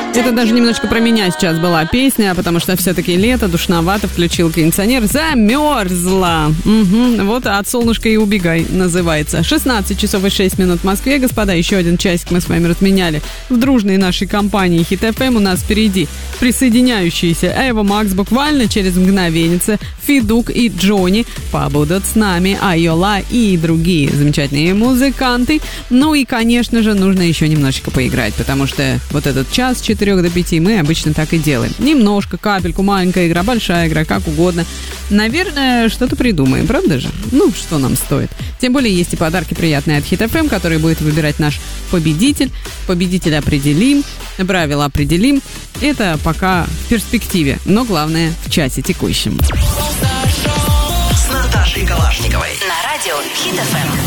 Это даже немножко про меня сейчас была песня, потому что все-таки лето, душновато, включил кондиционер, замерзла. Угу. Вот от солнышка и убегай называется. 16 часов и 6 минут в Москве, господа, еще один часик мы с вами разменяли. В дружной нашей компании Hit FM у нас впереди присоединяющиеся Эва Макс буквально через мгновеннице, Федук и Джонни побудут с нами, Айола и другие замечательные музыканты. Ну и, конечно же, нужно еще немножечко поиграть, потому что вот этот час с 4 до 5 мы обычно так и делаем. Немножко, капельку, маленькая игра, большая игра, как угодно. Наверное, что-то придумаем, правда же? Ну, что нам стоит. Тем более есть и подарки приятные от Hit FM, которые будет выбирать наш победитель. Победитель определим, правила определим. Это пока в перспективе, но главное в часе текущем. С Наташей Калашниковой. На радио Hit FM.